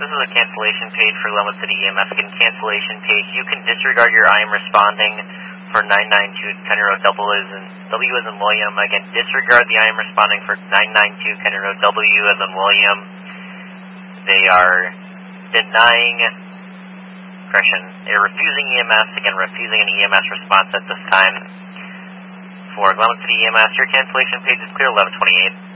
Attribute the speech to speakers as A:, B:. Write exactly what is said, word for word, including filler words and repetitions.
A: this is a cancellation page for Glenwood City E M S. Again, cancellation page. You can disregard your I am responding for nine nine two County Road W as in, W as in William. Again, disregard the I am responding for nine nine two County Road W as in William. They are denying, correction, they're refusing E M S. Again, refusing an E M S response at this time. For Glenwood City E M S, your cancellation page is clear eleven twenty-eight.